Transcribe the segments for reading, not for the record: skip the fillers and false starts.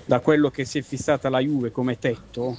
da quello che si è fissata la Juve come tetto,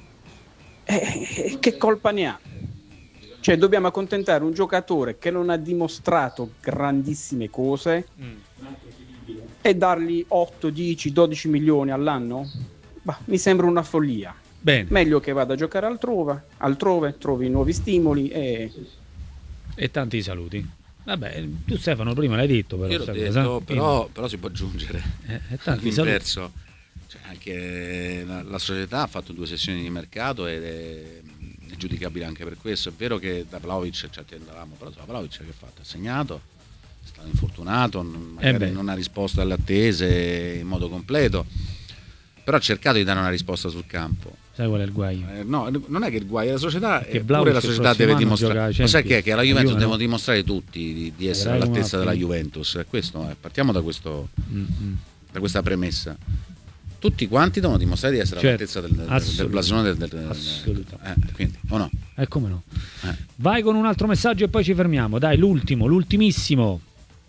che colpa ne ha? Cioè, dobbiamo accontentare un giocatore che non ha dimostrato grandissime cose e dargli 8, 10, 12 milioni all'anno? Bah, mi sembra una follia. Bene. Meglio che vada a giocare altrove, trovi nuovi stimoli e tanti saluti. Vabbè, tu Stefano prima l'hai detto, però, io l'ho detto, però si può aggiungere l'inverso. Cioè, anche la società ha fatto 2 sessioni di mercato ed è giudicabile anche per questo. È vero che da Vlahovic ci attendevamo, però Vlahovic che ha fatto? Ha segnato, è stato infortunato, magari non ha risposto alle attese in modo completo, però ha cercato di dare una risposta sul campo. Sai qual è il guaio? No, non è che il guaio è la società, pure la società deve dimostrare. Ma sai che alla Juventus Juve devono dimostrare tutti di essere all'altezza della Juventus. Questo, partiamo da questo, da questa premessa. Tutti quanti devono dimostrare di essere all'altezza del blasone assolutamente. Quindi, o no? Come no? Vai con un altro messaggio e poi ci fermiamo. Dai, l'ultimissimo.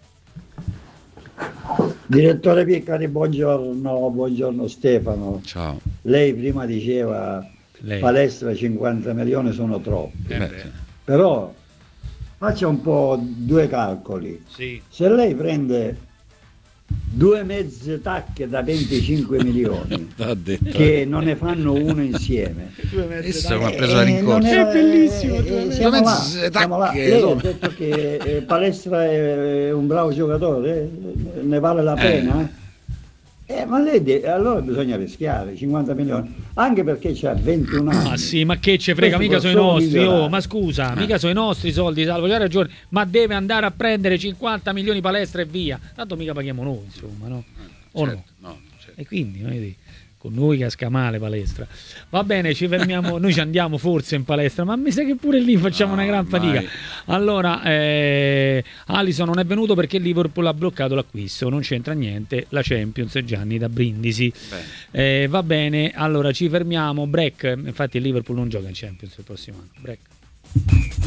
Direttore Piccari, buongiorno Stefano. Ciao. Lei prima diceva palestra 50 milioni sono troppi. Però faccia un po' 2 calcoli. Sì. Se lei prende 2 mezze tacche da 25 milioni che non ne fanno uno insieme, adesso mi ha preso la rincorsa. È bellissimo. Siamo là. Lei ha detto che Palestra è un bravo giocatore, ne vale la pena? Ma lei allora bisogna rischiare 50 milioni, anche perché c'ha 21 anni. Ma sì, ma che ce frega, mica sono i nostri. Ma scusa, mica sono i nostri soldi, Salvo, c'ha ragione, ma deve andare a prendere 50 milioni Palestra e via. Tanto mica paghiamo noi, insomma, no? O certo, no? Certo. E quindi, vedi, con noi casca male Palestra. Va bene, ci fermiamo, noi ci andiamo forse in palestra, ma mi sa che pure lì facciamo una gran fatica. Allora, Alisson non è venuto perché il Liverpool ha bloccato l'acquisto, non c'entra niente, la Champions Gianni da Brindisi. Va bene, allora ci fermiamo, break, infatti il Liverpool non gioca in Champions il prossimo anno, break.